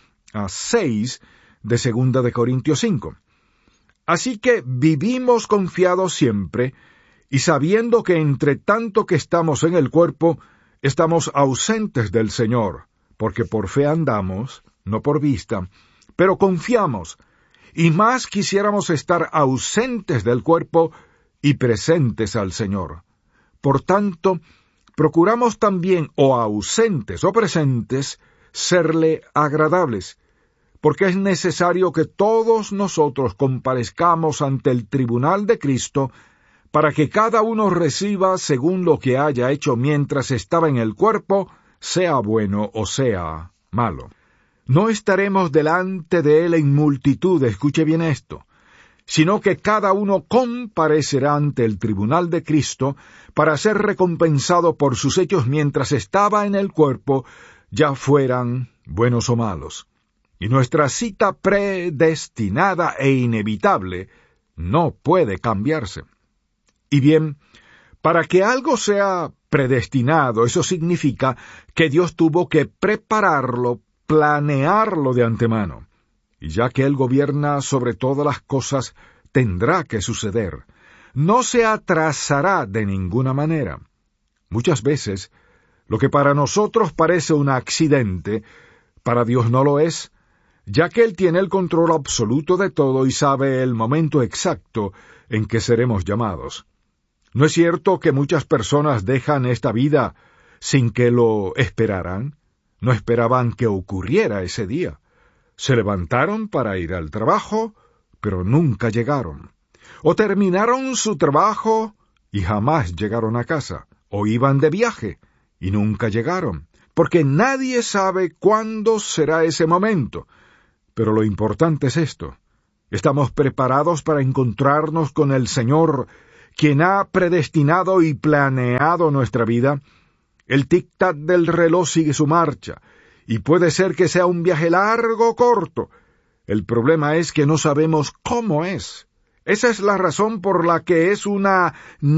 6 de 2 de Corintios 5. Así que vivimos confiados siempre, y sabiendo que entre tanto que estamos en el cuerpo, estamos ausentes del Señor, porque por fe andamos, no por vista, pero confiamos, y más quisiéramos estar ausentes del cuerpo y presentes al Señor. Por tanto, procuramos también, o ausentes o presentes, serle agradables, porque es necesario que todos nosotros comparezcamos ante el tribunal de Cristo, para que cada uno reciba según lo que haya hecho mientras estaba en el cuerpo, sea bueno o sea malo. No estaremos delante de Él en multitud, escuche bien esto, sino que cada uno comparecerá ante el tribunal de Cristo para ser recompensado por sus hechos mientras estaba en el cuerpo, ya fueran buenos o malos. Y nuestra cita predestinada e inevitable no puede cambiarse. Y bien, para que algo sea predestinado, eso significa que Dios tuvo que prepararlo, planearlo de antemano. Y ya que Él gobierna sobre todas las cosas, tendrá que suceder. No se atrasará de ninguna manera. Muchas veces, lo que para nosotros parece un accidente, para Dios no lo es, ya que Él tiene el control absoluto de todo y sabe el momento exacto en que seremos llamados. ¿No es cierto que muchas personas dejan esta vida sin que lo esperaran? No esperaban que ocurriera ese día. Se levantaron para ir al trabajo, pero nunca llegaron. O terminaron su trabajo y jamás llegaron a casa. O iban de viaje y nunca llegaron. Porque nadie sabe cuándo será ese momento. Pero lo importante es esto. Estamos preparados para encontrarnos con el Señor, quien ha predestinado y planeado nuestra vida. El tic-tac del reloj sigue su marcha, y puede ser que sea un viaje largo o corto. El problema es que no sabemos cómo es. Esa es la razón por la que es una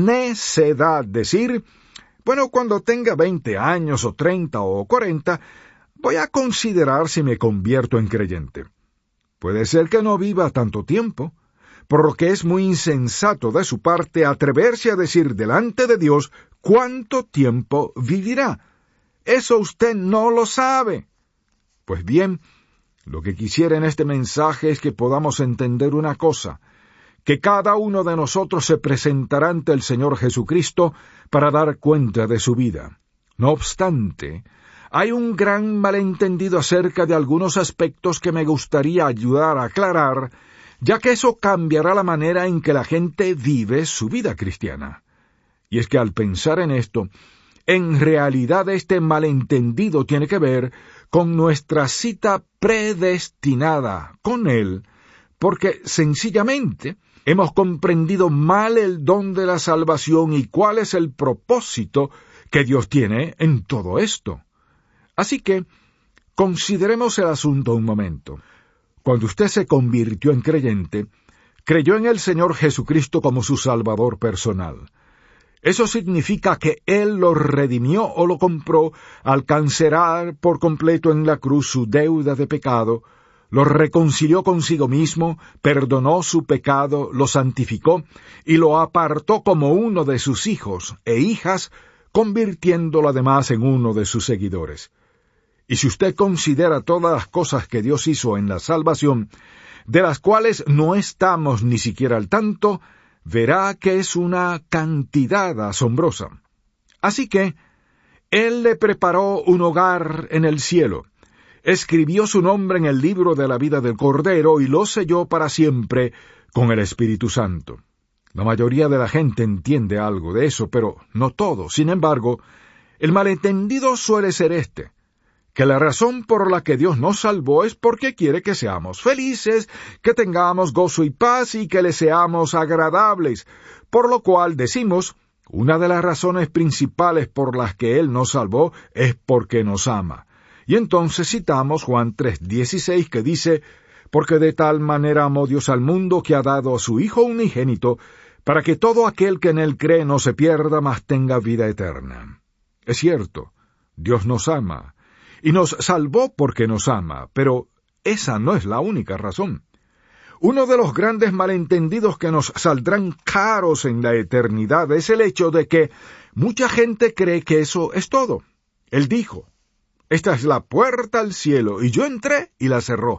necedad decir, bueno, cuando tenga 20 años o 30 o 40, voy a considerar si me convierto en creyente. Puede ser que no viva tanto tiempo, por lo que es muy insensato de su parte atreverse a decir delante de Dios cuánto tiempo vivirá. Eso usted no lo sabe. Pues bien, lo que quisiera en este mensaje es que podamos entender una cosa, que cada uno de nosotros se presentará ante el Señor Jesucristo para dar cuenta de su vida. No obstante, hay un gran malentendido acerca de algunos aspectos que me gustaría ayudar a aclarar, ya que eso cambiará la manera en que la gente vive su vida cristiana. Y es que al pensar en esto, en realidad este malentendido tiene que ver con nuestra cita predestinada con Él, porque sencillamente hemos comprendido mal el don de la salvación y cuál es el propósito que Dios tiene en todo esto. Así que, consideremos el asunto un momento. Cuando usted se convirtió en creyente, creyó en el Señor Jesucristo como su Salvador personal. Eso significa que Él lo redimió o lo compró al cancelar por completo en la cruz su deuda de pecado, lo reconcilió consigo mismo, perdonó su pecado, lo santificó y lo apartó como uno de sus hijos e hijas, convirtiéndolo además en uno de sus seguidores. Y si usted considera todas las cosas que Dios hizo en la salvación, de las cuales no estamos ni siquiera al tanto, verá que es una cantidad asombrosa. Así que, Él le preparó un hogar en el cielo, escribió su nombre en el libro de la vida del Cordero y lo selló para siempre con el Espíritu Santo. La mayoría de la gente entiende algo de eso, pero no todo. Sin embargo, el malentendido suele ser este, que la razón por la que Dios nos salvó es porque quiere que seamos felices, que tengamos gozo y paz y que le seamos agradables, por lo cual decimos, una de las razones principales por las que Él nos salvó es porque nos ama. Y entonces citamos Juan 3:16 que dice, porque de tal manera amó Dios al mundo que ha dado a su Hijo unigénito, para que todo aquel que en Él cree no se pierda, mas tenga vida eterna. Es cierto, Dios nos ama, y nos salvó porque nos ama, pero esa no es la única razón. Uno de los grandes malentendidos que nos saldrán caros en la eternidad es el hecho de que mucha gente cree que eso es todo. Él dijo, esta es la puerta al cielo, y yo entré y la cerró.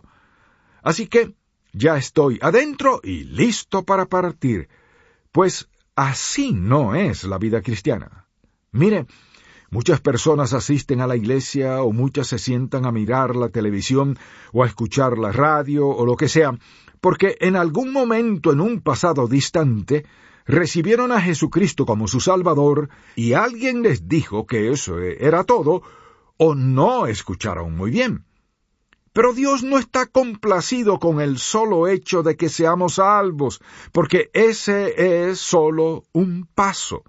Así que ya estoy adentro y listo para partir. Pues así no es la vida cristiana. Mire, muchas personas asisten a la iglesia o muchas se sientan a mirar la televisión o a escuchar la radio o lo que sea, porque en algún momento en un pasado distante recibieron a Jesucristo como su Salvador y alguien les dijo que eso era todo, o no escucharon muy bien. Pero Dios no está complacido con el solo hecho de que seamos salvos, porque ese es solo un paso.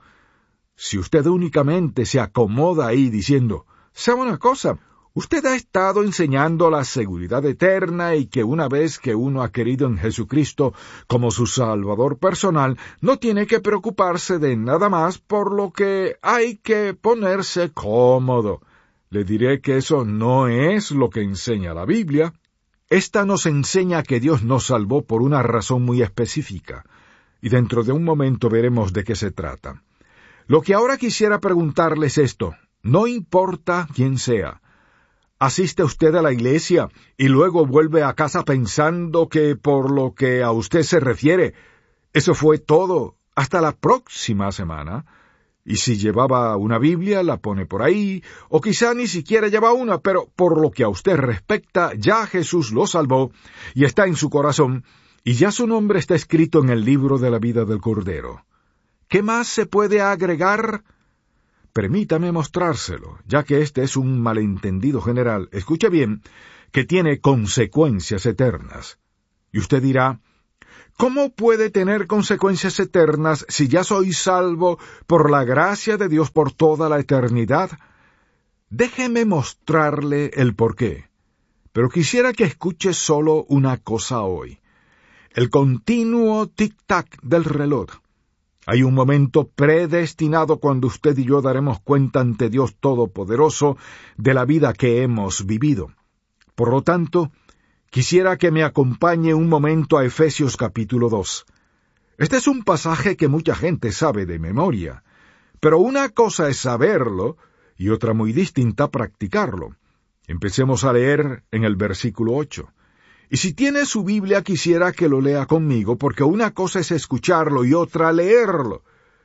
Si usted únicamente se acomoda ahí diciendo, ¿sabe una cosa? Usted ha estado enseñando la seguridad eterna y que una vez que uno ha querido en Jesucristo como su Salvador personal, no tiene que preocuparse de nada más, por lo que hay que ponerse cómodo. Le diré que eso no es lo que enseña la Biblia. Esta nos enseña que Dios nos salvó por una razón muy específica, y dentro de un momento veremos de qué se trata. Lo que ahora quisiera preguntarles es esto, no importa quién sea, ¿Asiste usted a la iglesia y luego vuelve a casa pensando que por lo que a usted se refiere, eso fue todo hasta la próxima semana? Y si llevaba una Biblia, la pone por ahí, o quizá ni siquiera lleva una, pero por lo que a usted respecta, ya Jesús lo salvó y está en su corazón, y ya su nombre está escrito en el libro de la vida del Cordero. ¿Qué más se puede agregar? Permítame mostrárselo, ya que este es un malentendido general, escuche bien, que tiene consecuencias eternas. Y usted dirá, ¿cómo puede tener consecuencias eternas si ya soy salvo por la gracia de Dios por toda la eternidad? Déjeme mostrarle el porqué, pero quisiera que escuche solo una cosa hoy. El continuo tic-tac del reloj. Hay un momento predestinado cuando usted y yo daremos cuenta ante Dios Todopoderoso de la vida que hemos vivido. Por lo tanto, quisiera que me acompañe un momento a Efesios capítulo 2. Este es un pasaje que mucha gente sabe de memoria, pero una cosa es saberlo y otra muy distinta practicarlo. Empecemos a leer en el versículo 8. Y si tiene su Biblia, quisiera que lo lea conmigo, porque una cosa es escucharlo y otra leerlo.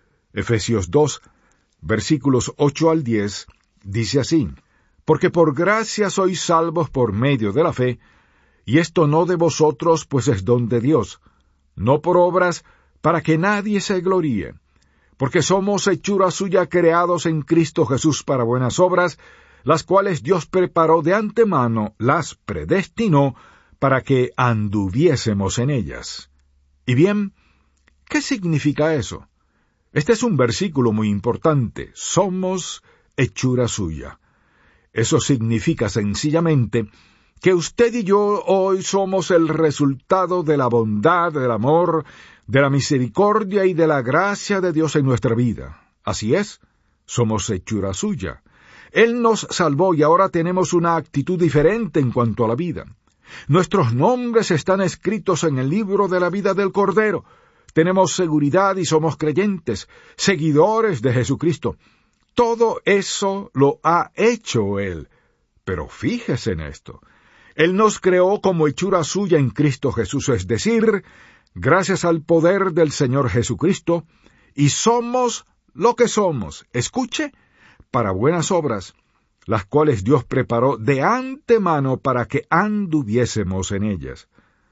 Efesios 2, versículos 8 al 10, dice así: Porque por gracia sois salvos por medio de la fe, y esto no de vosotros, pues es don de Dios, no por obras, para que nadie se gloríe. Porque somos hechura suya, creados en Cristo Jesús para buenas obras, las cuales Dios preparó de antemano, las predestinó, para que anduviésemos en ellas. Y bien, ¿qué significa eso? Este es un versículo muy importante. Somos hechura suya. Eso significa sencillamente que usted y yo hoy somos el resultado de la bondad, del amor, de la misericordia y de la gracia de Dios en nuestra vida. Así es, somos hechura suya. Él nos salvó y ahora tenemos una actitud diferente en cuanto a la vida. Nuestros nombres están escritos en el libro de la vida del Cordero. Tenemos seguridad y somos creyentes, seguidores de Jesucristo. Todo eso lo ha hecho Él. Pero fíjese en esto. Él nos creó como hechura suya en Cristo Jesús, es decir, gracias al poder del Señor Jesucristo, y somos lo que somos. Escuche, para buenas obras, las cuales Dios preparó de antemano para que anduviésemos en ellas.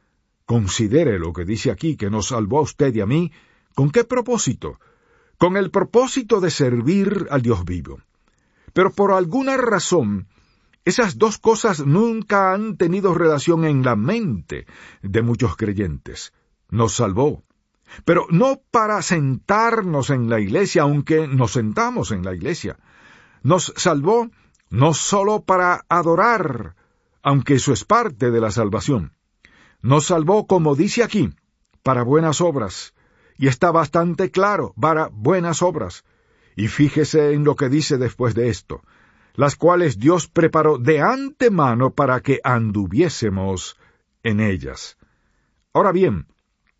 Considere lo que dice aquí, que nos salvó a usted y a mí. ¿Con qué propósito? Con el propósito de servir al Dios vivo. Pero por alguna razón, esas dos cosas nunca han tenido relación en la mente de muchos creyentes. Nos salvó, pero no para sentarnos en la iglesia, aunque nos sentamos en la iglesia. Nos salvó no solo para adorar, aunque eso es parte de la salvación. Nos salvó, como dice aquí, para buenas obras, y está bastante claro, para buenas obras. Y fíjese en lo que dice después de esto, las cuales Dios preparó de antemano para que anduviésemos en ellas. Ahora bien,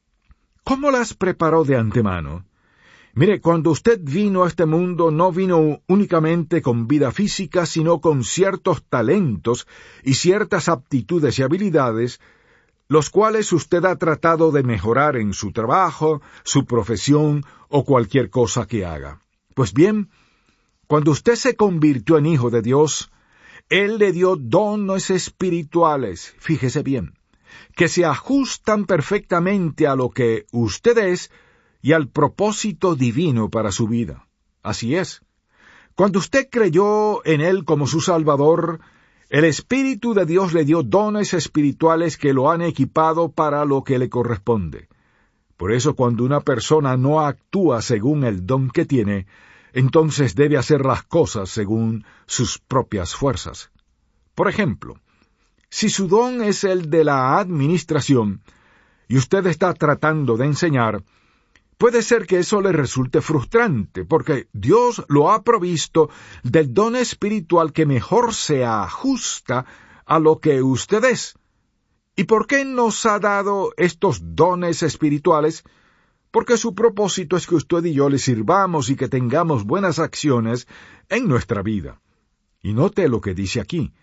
¿cómo las preparó de antemano? Mire, cuando usted vino a este mundo, no vino únicamente con vida física, sino con ciertos talentos y ciertas aptitudes y habilidades, los cuales usted ha tratado de mejorar en su trabajo, su profesión o cualquier cosa que haga. Pues bien, cuando usted se convirtió en hijo de Dios, Él le dio dones espirituales, fíjese bien, que se ajustan perfectamente a lo que usted es y al propósito divino para su vida. Así es. Cuando usted creyó en Él como su Salvador, el Espíritu de Dios le dio dones espirituales que lo han equipado para lo que le corresponde. Por eso, cuando una persona no actúa según el don que tiene, entonces debe hacer las cosas según sus propias fuerzas. Por ejemplo, si su don es el de la administración, y usted está tratando de enseñar, puede ser que eso le resulte frustrante, porque Dios lo ha provisto del don espiritual que mejor se ajusta a lo que usted es. ¿Y por qué nos ha dado estos dones espirituales? Porque su propósito es que usted y yo le sirvamos y que tengamos buenas acciones en nuestra vida. Y note lo que dice aquí.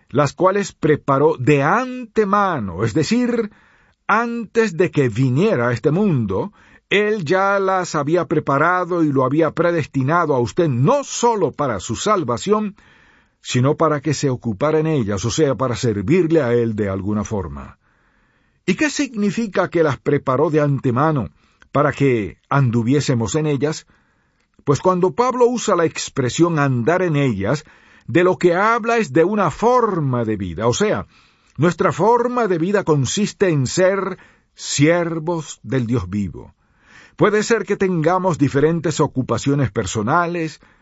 las cuales preparó de antemano, es decir, antes de que viniera a este mundo, Él ya las había preparado y lo había predestinado a usted no sólo para su salvación, sino para que se ocupara en ellas, o sea, para servirle a Él de alguna forma. ¿Y qué significa que las preparó de antemano para que anduviésemos en ellas? Pues cuando Pablo usa la expresión andar en ellas, de lo que habla es de una forma de vida, o sea, nuestra forma de vida consiste en ser siervos del Dios vivo. Puede ser que tengamos diferentes ocupaciones personales,